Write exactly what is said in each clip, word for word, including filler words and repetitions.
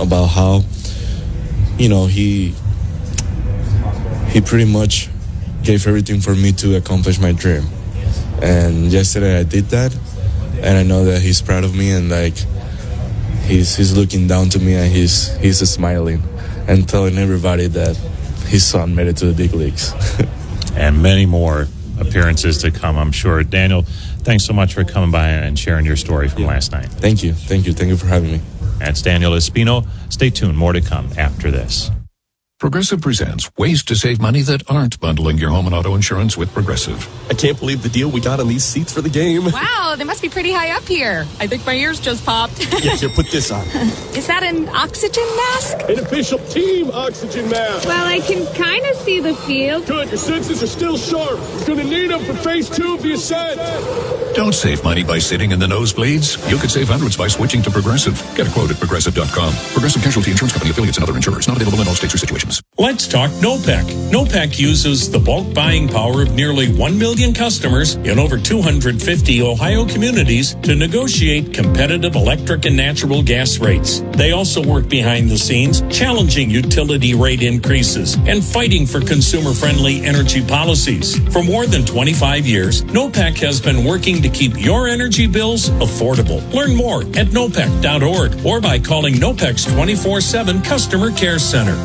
about how, you know, he he pretty much gave everything for me to accomplish my dream. And yesterday I did that, and I know that he's proud of me, and like he's he's looking down to me, and he's he's smiling and telling everybody that his son made it to the big leagues. And many more appearances to come, I'm sure. Daniel, thanks so much for coming by and sharing your story from yeah. last night. Thank you. Thank you. Thank you for having me. That's Daniel Espino. Stay tuned. More to come after this. Progressive presents ways to save money that aren't bundling your home and auto insurance with Progressive. I can't believe the deal we got on these seats for the game. Wow, they must be pretty high up here. I think my ears just popped. Yeah, here, put this on. Is that an oxygen mask? An official team oxygen mask. Well, I can kind of see the field. Good, your senses are still sharp. You're going to need them for phase two of the ascent. Don't save money by sitting in the nosebleeds. You could save hundreds by switching to Progressive. Get a quote at Progressive dot com. Progressive Casualty Insurance Company, affiliates, and other insurers. Not available in all states or situations. Let's talk NOPEC. NOPEC uses the bulk buying power of nearly one million customers in over two hundred fifty Ohio communities to negotiate competitive electric and natural gas rates. They also work behind the scenes, challenging utility rate increases and fighting for consumer-friendly energy policies. For more than twenty-five years, NOPEC has been working to keep your energy bills affordable. Learn more at nopec dot org or by calling NOPEC's twenty-four seven Customer Care Center.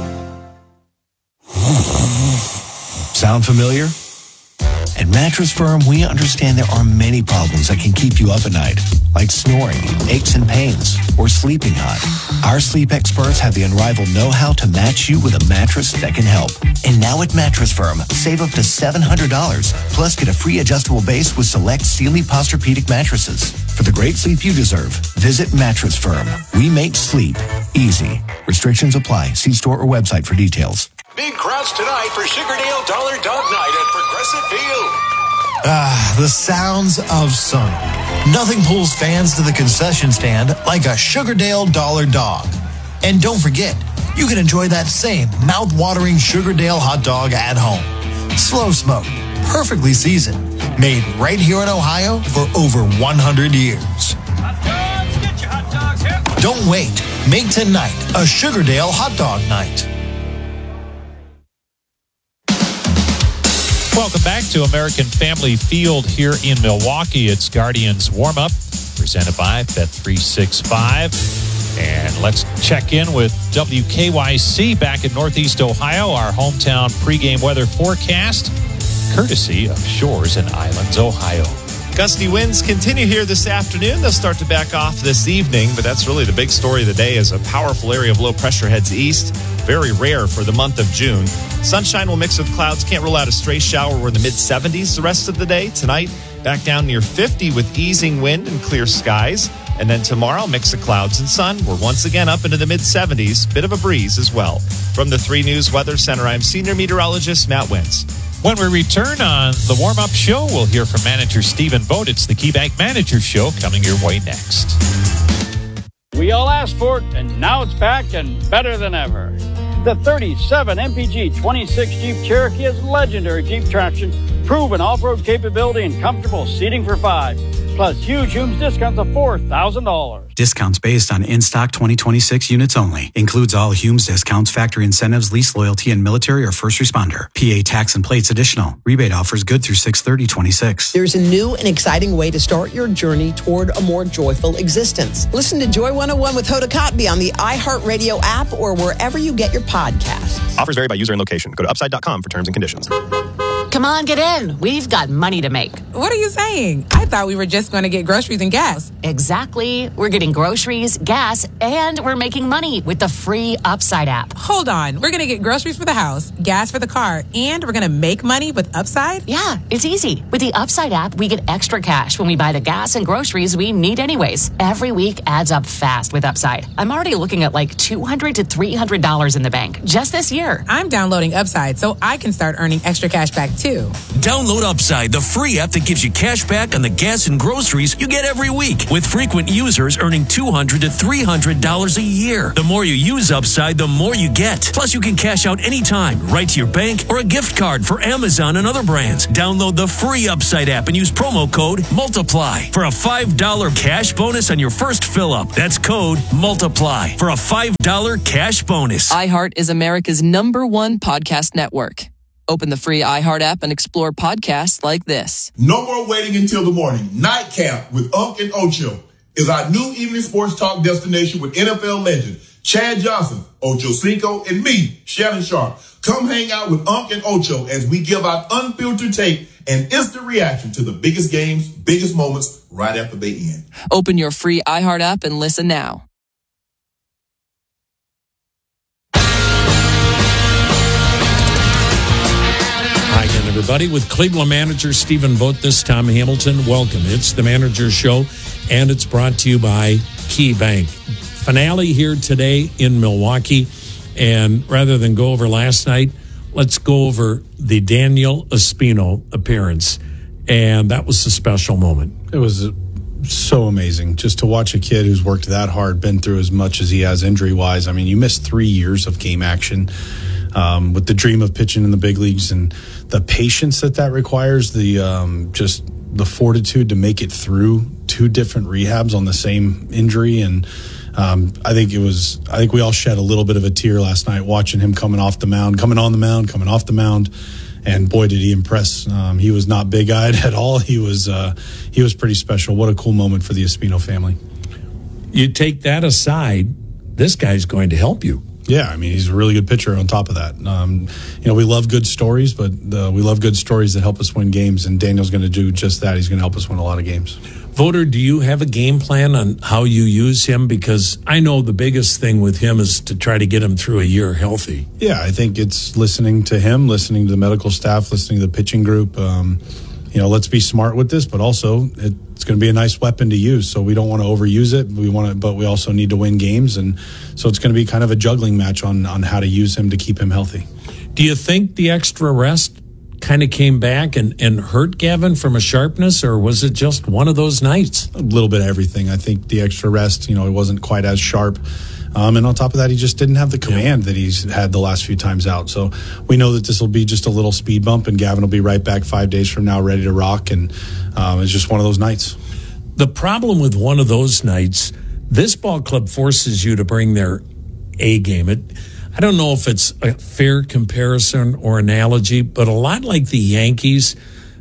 Sound familiar? At Mattress Firm, we understand there are many problems that can keep you up at night, like snoring, aches and pains, or sleeping hot. Our sleep experts have the unrivaled know-how to match you with a mattress that can help. And now at Mattress Firm, save up to seven hundred dollars, plus get a free adjustable base with select Sealy Posturepedic mattresses. For the great sleep you deserve, visit Mattress Firm. We make sleep easy. Restrictions apply. See store or website for details. Big crowds tonight for Sugardale Dollar Dog Night at Progressive Field. Ah, the sounds of summer. Nothing pulls fans to the concession stand like a Sugardale Dollar Dog. And don't forget, you can enjoy that same mouth-watering Sugardale hot dog at home. Slow smoked, perfectly seasoned, made right here in Ohio for over one hundred years. Hot dogs, get your hot dogs here. Don't wait. Make tonight a Sugardale hot dog night. Welcome back to American Family Field here in Milwaukee. It's Guardians warm-up presented by Bet three sixty-five. And let's check in with W K Y C back in Northeast Ohio, our hometown pregame weather forecast, courtesy of Shores and Islands, Ohio. Gusty winds continue here this afternoon. They'll start to back off this evening, but that's really the big story of the day as a powerful area of low pressure heads east. Very rare for the month of June. Sunshine will mix with clouds. Can't rule out a stray shower. We're in the mid seventies the rest of the day. Tonight, back down near fifty with easing wind and clear skies. And then tomorrow, mix of clouds and sun. We're once again up into the mid seventies. Bit of a breeze as well. From the three News Weather Center, I'm senior meteorologist Matt Wentz. When we return on the warm-up show, we'll hear from manager Stephen Vogt. It's the KeyBank Manager Show coming your way next. We all asked for it, and now it's back and better than ever. The thirty-seven M P G twenty-six Jeep Cherokee has legendary Jeep traction, proven off-road capability, and comfortable seating for five. Plus huge Humes discounts of four thousand dollars. Discounts based on in-stock twenty twenty-six units only. Includes all Humes discounts, factory incentives, lease loyalty, and military or first responder. P A tax and plates additional. Rebate offers good through six thirty twenty-six. There's a new and exciting way to start your journey toward a more joyful existence. Listen to Joy one oh one with Hoda Kotb on the iHeartRadio app or wherever you get your podcasts. Offers vary by user and location. Go to upside dot com for terms and conditions. Come on, get in. We've got money to make. What are you saying? I thought we were just going to get groceries and gas. Exactly. We're getting groceries, gas, and we're making money with the free Upside app. Hold on. We're going to get groceries for the house, gas for the car, and we're going to make money with Upside? Yeah, it's easy. With the Upside app, we get extra cash when we buy the gas and groceries we need anyways. Every week adds up fast with Upside. I'm already looking at like two hundred to three hundred dollars in the bank just this year. I'm downloading Upside so I can start earning extra cash back too. too. Download Upside, the free app that gives you cash back on the gas and groceries you get every week, with frequent users earning two hundred to three hundred dollars a year. The more you use Upside, the more you get. Plus, you can cash out anytime, right to your bank or a gift card for Amazon and other brands. Download the free Upside app and use promo code MULTIPLY for a five dollars cash bonus on your first fill-up. That's code MULTIPLY for a five dollars cash bonus. iHeart is America's number one podcast network. Open the free iHeart app and explore podcasts like this. No more waiting until the morning. Nightcap with Unc and Ocho is our new evening sports talk destination with N F L legend Chad Johnson, Ocho Cinco, and me, Shannon Sharp. Come hang out with Unc and Ocho as we give out unfiltered tape and instant reaction to the biggest games, biggest moments right after they end. Open your free iHeart app and listen now. Hi again, everybody. With Cleveland manager Stephen Vogt, this Tom Hamilton. Welcome. It's the Manager Show, and it's brought to you by KeyBank. Finale here today in Milwaukee, and rather than go over last night, let's go over the Daniel Espino appearance, and that was a special moment. It was so amazing just to watch a kid who's worked that hard, been through as much as he has injury-wise. I mean, you missed three years of game action. Um, with the dream of pitching in the big leagues and the patience that that requires, the um, just the fortitude to make it through two different rehabs on the same injury. And um, I think it was, I think we all shed a little bit of a tear last night watching him coming off the mound, coming on the mound, coming off the mound. And boy, did he impress. Um, he was not big-eyed at all. He was, uh, he was pretty special. What a cool moment for the Espino family. You take that aside, this guy's going to help you. Yeah, I mean, he's a really good pitcher on top of that. Um, you know, we love good stories, but uh, we love good stories that help us win games, and Daniel's going to do just that. He's going to help us win a lot of games. Voter, do you have a game plan on how you use him? Because I know the biggest thing with him is to try to get him through a year healthy. Yeah, I think it's listening to him, listening to the medical staff, listening to the pitching group. Um, you know, let's be smart with this, but also it, it's going to be a nice weapon to use. So we don't want to overuse it. We want to, but we also need to win games, and so it's going to be kind of a juggling match on on how to use him to keep him healthy. Do you think the extra rest kind of came back and, and hurt Gavin from a sharpness, or was it just one of those nights? A little bit of everything. I think the extra rest, you know, it wasn't quite as sharp. Um, and on top of that, he just didn't have the command that he's had the last few times out. So we know that this will be just a little speed bump, and Gavin will be right back five days from now ready to rock. And um, it's just one of those nights. The problem with one of those nights, this ball club forces you to bring their A game. It, I don't know if it's a fair comparison or analogy, but a lot like the Yankees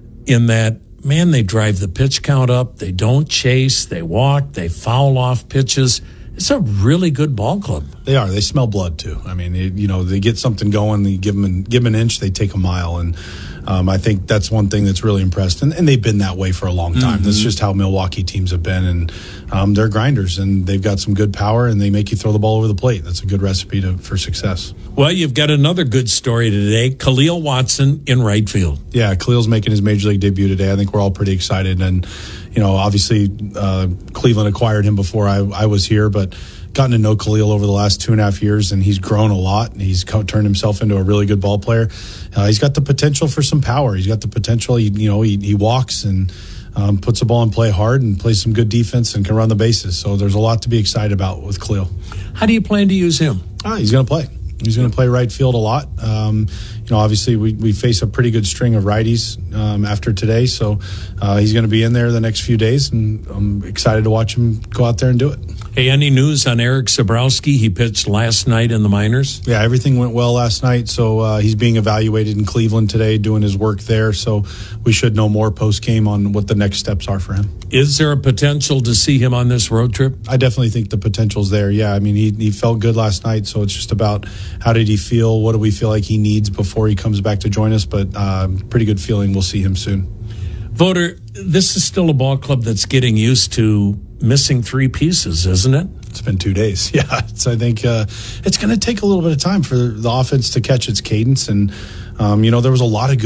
in that, man, they drive the pitch count up. They don't chase. They walk. They foul off pitches. It's a really good ball club. They are. They smell blood, too. I mean, it, you know, they get something going, they give them an, give them an inch, they take a mile. And um, I think that's one thing that's really impressed. And, and they've been that way for a long time. Mm-hmm. That's just how Milwaukee teams have been. And um, they're grinders, and they've got some good power, and they make you throw the ball over the plate. That's a good recipe to, for success. Well, you've got another good story today. Khalil Watson in right field. Yeah, Khalil's making his Major League debut today. I think we're all pretty excited. And, you know, obviously uh, Cleveland acquired him before I, I was here, but gotten to know Khalil over the last two and a half years, and he's grown a lot. He's co- turned himself into a really good ball player. Uh, he's got the potential for some power. He's got the potential. He, you know, he, he walks and um, puts the ball in play hard and plays some good defense and can run the bases. So there's a lot to be excited about with Khalil. How do you plan to use him? Oh, he's going to play. He's going to play right field a lot. Um, you know, obviously we, we face a pretty good string of righties um, after today, so uh, he's going to be in there the next few days, and I'm excited to watch him go out there and do it. Hey, any news on Eric Zabrowski? He pitched last night in the minors. Yeah, everything went well last night, so uh, he's being evaluated in Cleveland today, doing his work there, so we should know more post-game on what the next steps are for him. Is there a potential to see him on this road trip? I definitely think the potential's there, yeah. I mean, he, he felt good last night, so it's just about how did he feel, what do we feel like he needs before he comes back to join us, but uh, pretty good feeling we'll see him soon. Voter, this is still a ball club that's getting used to missing three pieces, isn't it? It's been two days. Yeah, it's, I think uh, it's going to take a little bit of time for the offense to catch its cadence. And, um, you know, there was a lot of good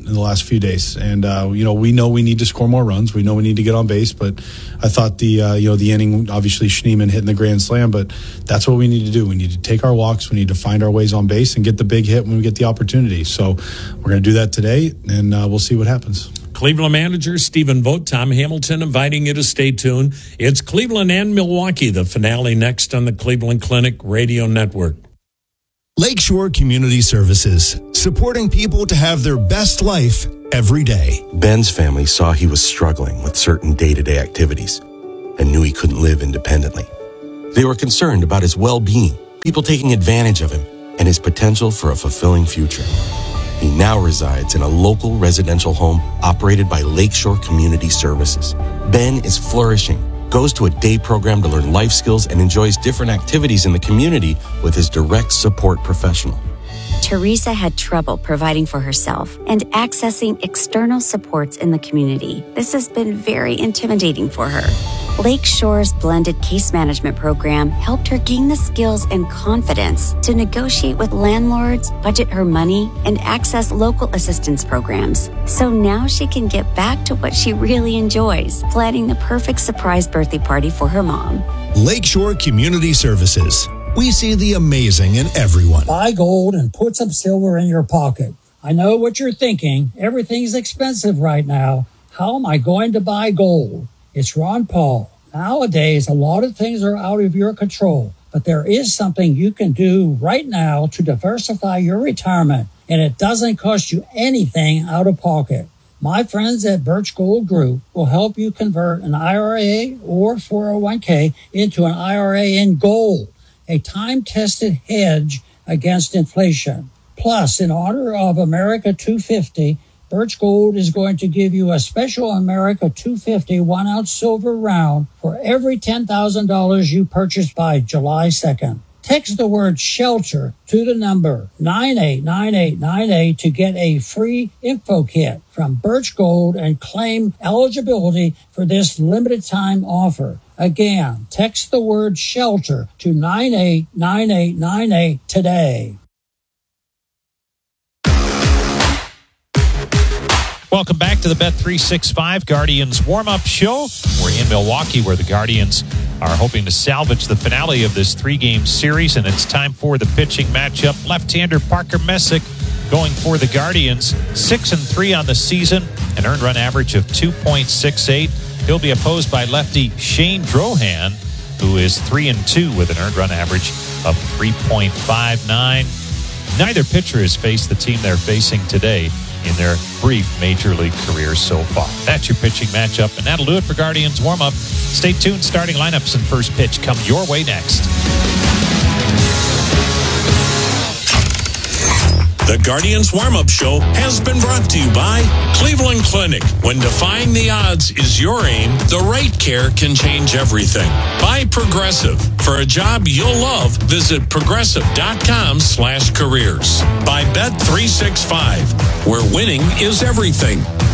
in the last few days. And, uh, you know, we know we need to score more runs. We know we need to get on base. But I thought the, uh, you know, the inning, obviously Schneemann hitting the grand slam, but that's what we need to do. We need to take our walks. We need to find our ways on base and get the big hit when we get the opportunity. So we're going to do that today, and uh, we'll see what happens. Cleveland manager Stephen Vogt, Tom Hamilton inviting you to stay tuned. It's Cleveland and Milwaukee, the finale next on the Cleveland Clinic Radio Network. Lakeshore Community Services, supporting people to have their best life every day. Ben's family saw he was struggling with certain day-to-day activities and knew he couldn't live independently. They were concerned about his well-being, people taking advantage of him, and his potential for a fulfilling future. He now resides in a local residential home operated by Lakeshore Community Services. Ben is flourishing, goes to a day program to learn life skills, and enjoys different activities in the community with his direct support professional. Teresa had trouble providing for herself and accessing external supports in the community. This has been very intimidating for her. Lakeshore's blended case management program helped her gain the skills and confidence to negotiate with landlords, budget her money, and access local assistance programs. So now she can get back to what she really enjoys, planning the perfect surprise birthday party for her mom. Lakeshore Community Services. We see the amazing in everyone. Buy gold and put some silver in your pocket. I know what you're thinking. Everything's expensive right now. How am I going to buy gold? It's Ron Paul. Nowadays, a lot of things are out of your control, but there is something you can do right now to diversify your retirement, and it doesn't cost you anything out of pocket. My friends at Birch Gold Group will help you convert an I R A or four oh one k into an I R A in gold, a time-tested hedge against inflation. Plus, in honor of America two fifty, Birch Gold is going to give you a special America two fifty one-ounce silver round for every ten thousand dollars you purchase by July second. Text the word SHELTER to the number nine eight nine eight nine eight to get a free info kit from Birch Gold and claim eligibility for this limited time offer. Again, text the word SHELTER to nine eight nine eight nine eight today. Welcome back to the Bet three sixty-five Guardians warm-up show. We're in Milwaukee, where the Guardians are hoping to salvage the finale of this three-game series, and it's time for the pitching matchup. Left-hander Parker Messick going for the Guardians, six and three on the season, an earned run average of two point six eight. He'll be opposed by lefty Shane Drohan, who is three and two with an earned run average of three point five nine. Neither pitcher has faced the team they're facing today in their brief major league careers so far. That's your pitching matchup, and that'll do it for Guardians warm-up. Stay tuned. Starting lineups and first pitch come your way next. The Guardians Warm-Up Show has been brought to you by Cleveland Clinic. When defying the odds is your aim, the right care can change everything. By Progressive. For a job you'll love, visit progressive.com slash careers. By Bet three sixty-five, where winning is everything.